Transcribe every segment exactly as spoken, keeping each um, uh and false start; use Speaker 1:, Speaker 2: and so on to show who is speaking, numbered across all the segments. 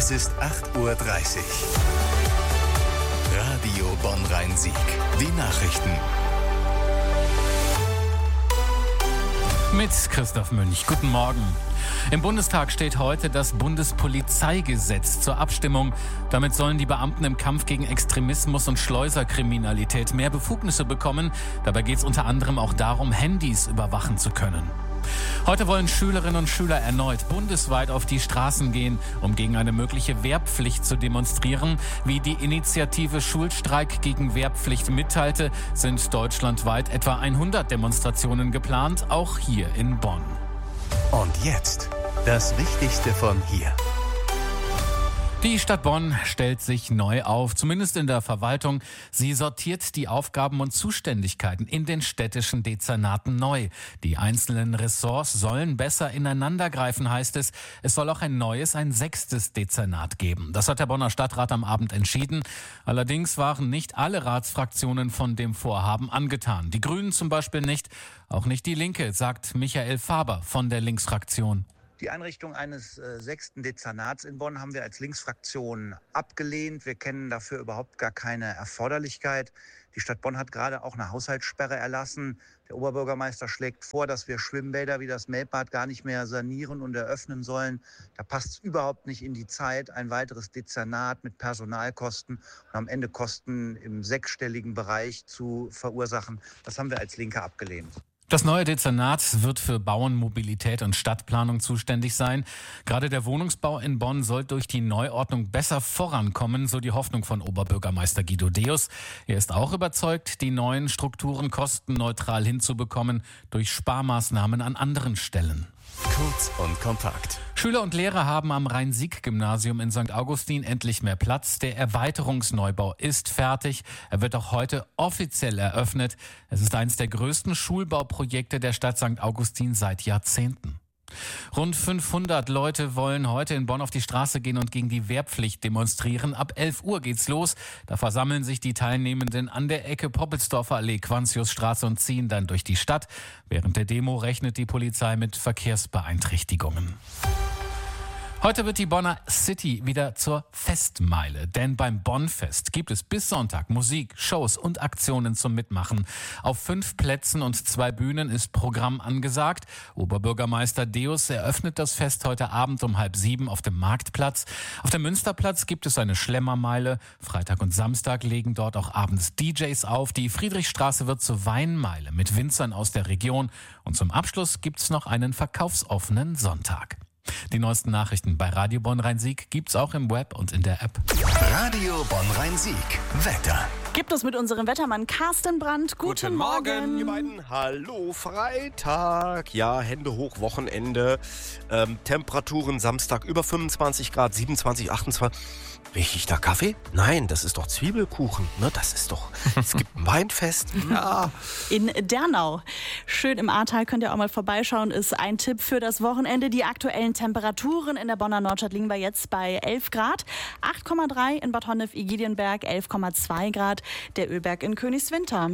Speaker 1: Es ist acht Uhr dreißig. Radio Bonn-Rhein-Sieg. Die Nachrichten.
Speaker 2: Mit Christoph Münch. Guten Morgen. Im Bundestag steht heute das Bundespolizeigesetz zur Abstimmung. Damit sollen die Beamten im Kampf gegen Extremismus und Schleuserkriminalität mehr Befugnisse bekommen. Dabei geht es unter anderem auch darum, Handys überwachen zu können. Heute wollen Schülerinnen und Schüler erneut bundesweit auf die Straßen gehen, um gegen eine mögliche Wehrpflicht zu demonstrieren. Wie die Initiative Schulstreik gegen Wehrpflicht mitteilte, sind deutschlandweit etwa hundert Demonstrationen geplant, auch hier in Bonn.
Speaker 1: Und jetzt das Wichtigste von hier.
Speaker 2: Die Stadt Bonn stellt sich neu auf, zumindest in der Verwaltung. Sie sortiert die Aufgaben und Zuständigkeiten in den städtischen Dezernaten neu. Die einzelnen Ressorts sollen besser ineinandergreifen, heißt es. Es soll auch ein neues, ein sechstes Dezernat geben. Das hat der Bonner Stadtrat am Abend entschieden. Allerdings waren nicht alle Ratsfraktionen von dem Vorhaben angetan. Die Grünen zum Beispiel nicht, auch nicht die Linke, sagt Michael Faber von der Linksfraktion.
Speaker 3: Die Einrichtung eines äh, sechsten Dezernats in Bonn haben wir als Linksfraktion abgelehnt. Wir kennen dafür überhaupt gar keine Erforderlichkeit. Die Stadt Bonn hat gerade auch eine Haushaltssperre erlassen. Der Oberbürgermeister schlägt vor, dass wir Schwimmbäder wie das Melbad gar nicht mehr sanieren und eröffnen sollen. Da passt es überhaupt nicht in die Zeit. Ein weiteres Dezernat mit Personalkosten und am Ende Kosten im sechsstelligen Bereich zu verursachen. Das haben wir als Linke abgelehnt.
Speaker 2: Das neue Dezernat wird für Bauen, Mobilität und Stadtplanung zuständig sein. Gerade der Wohnungsbau in Bonn soll durch die Neuordnung besser vorankommen, so die Hoffnung von Oberbürgermeister Guido Deus. Er ist auch überzeugt, die neuen Strukturen kostenneutral hinzubekommen durch Sparmaßnahmen an anderen Stellen.
Speaker 1: Kurz und kompakt.
Speaker 2: Schüler und Lehrer haben am Rhein-Sieg-Gymnasium in Sankt Augustin endlich mehr Platz. Der Erweiterungsneubau ist fertig. Er wird auch heute offiziell eröffnet. Es ist eines der größten Schulbauprojekte der Stadt Sankt Augustin seit Jahrzehnten. Rund fünfhundert Leute wollen heute in Bonn auf die Straße gehen und gegen die Wehrpflicht demonstrieren. Ab elf Uhr geht's los. Da versammeln sich die Teilnehmenden an der Ecke Poppelsdorfer Allee, Quantiusstraße und ziehen dann durch die Stadt. Während der Demo rechnet die Polizei mit Verkehrsbeeinträchtigungen. Heute wird die Bonner City wieder zur Festmeile, denn beim Bonnfest gibt es bis Sonntag Musik, Shows und Aktionen zum Mitmachen. Auf fünf Plätzen und zwei Bühnen ist Programm angesagt. Oberbürgermeister Deus eröffnet das Fest heute Abend um halb sieben auf dem Marktplatz. Auf dem Münsterplatz gibt es eine Schlemmermeile. Freitag und Samstag legen dort auch abends D Js auf. Die Friedrichstraße wird zur Weinmeile mit Winzern aus der Region. Und zum Abschluss gibt es noch einen verkaufsoffenen Sonntag. Die neuesten Nachrichten bei Radio Bonn-Rhein-Sieg gibt's auch im Web und in der App.
Speaker 1: Radio Bonn-Rhein-Sieg. Wetter.
Speaker 4: Gibt es mit unserem Wettermann Carsten Brandt. Guten,
Speaker 5: Guten Morgen,
Speaker 4: Morgen,
Speaker 5: ihr beiden. Hallo, Freitag. Ja, Hände hoch, Wochenende. Ähm, Temperaturen Samstag über fünfundzwanzig Grad, siebenundzwanzig, achtundzwanzig. Rieche ich da Kaffee? Nein, das ist doch Zwiebelkuchen. Ne, das ist doch, es gibt ein Weinfest. Ja.
Speaker 4: In Dernau. Schön im Ahrtal, könnt ihr auch mal vorbeischauen, ist ein Tipp für das Wochenende. Die aktuellen Temperaturen in der Bonner Nordstadt liegen wir jetzt bei elf Grad. acht Komma drei in Bad Honnef-Igedienberg, elf Komma zwei Grad. Der Ölberg in Königswinter.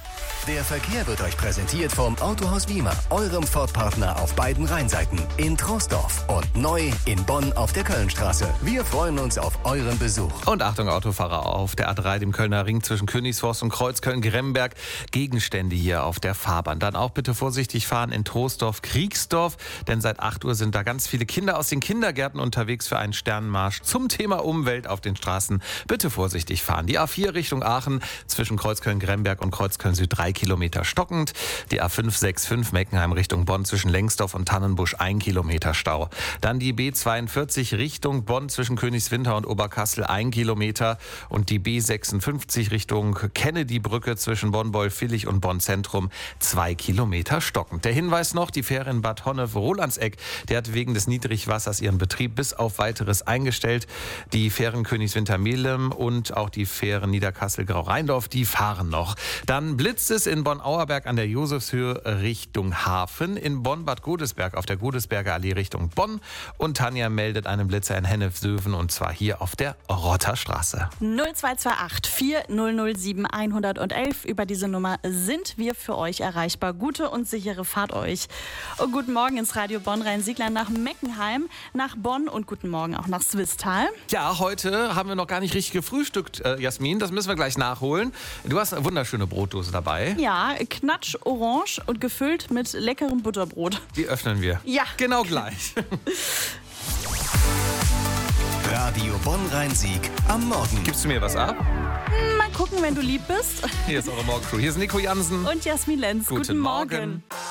Speaker 1: Der Verkehr wird euch präsentiert vom Autohaus Wiemer, eurem Ford-Partner auf beiden Rheinseiten, in Troisdorf und neu in Bonn auf der Kölnstraße. Wir freuen uns auf euren Besuch.
Speaker 6: Und Achtung Autofahrer, auf der A drei, dem Kölner Ring zwischen Königsforst und Kreuzköln-Gremberg, Gegenstände hier auf der Fahrbahn. Dann auch bitte vorsichtig fahren in Troisdorf-Kriegsdorf, denn seit acht Uhr sind da ganz viele Kinder aus den Kindergärten unterwegs für einen Sternenmarsch zum Thema Umwelt auf den Straßen. Bitte vorsichtig fahren. Die A vier Richtung Aachen zwischen Kreuzköln-Gremberg und Kreuzköln-Süd drei Kilometer stockend. Die A fünf sechs fünf Meckenheim Richtung Bonn zwischen Lengsdorf und Tannenbusch ein Kilometer Stau. Dann die B zweiundvierzig Richtung Bonn zwischen Königswinter und Oberkassel ein Kilometer und die B sechsundfünfzig Richtung Kennedy-Brücke zwischen Bonn-Wolfvillach und Bonn-Zentrum zwei Kilometer stockend. Der Hinweis noch, die Fähre in Bad Honnef-Rolandseck, der hat wegen des Niedrigwassers ihren Betrieb bis auf Weiteres eingestellt. Die Fähren Königswinter-Melem und auch die Fähren Niederkassel-Grau-Rheindorf, die fahren noch. Dann blitzt es es in Bonn-Auerberg an der Josefshöhe Richtung Hafen, in Bonn-Bad Godesberg auf der Godesberger Allee Richtung Bonn und Tanja meldet einen Blitzer in Hennef-Söwen und zwar hier auf der Rotterstraße.
Speaker 4: null zwei zwei acht vier null null sieben eins eins eins. Über diese Nummer sind wir für euch erreichbar. Gute und sichere Fahrt euch. Und guten Morgen ins Radio Bonn-Rhein-Sieg nach Meckenheim, nach Bonn und guten Morgen auch nach Swisttal.
Speaker 6: Ja, heute haben wir noch gar nicht richtig gefrühstückt, äh, Jasmin. Das müssen wir gleich nachholen. Du hast eine wunderschöne Brotdose dabei.
Speaker 4: Ja, knatsch orange und gefüllt mit leckerem Butterbrot.
Speaker 6: Die öffnen wir.
Speaker 4: Ja.
Speaker 6: Genau gleich.
Speaker 1: Radio Bonn-Rhein-Sieg am Morgen.
Speaker 6: Gibst du mir was ab?
Speaker 4: Mal gucken, wenn du lieb bist.
Speaker 6: Hier ist eure Morgencrew. Hier ist Nico Jansen.
Speaker 4: Und Jasmin Lenz.
Speaker 6: Guten,
Speaker 4: Guten Morgen.
Speaker 6: Morgen.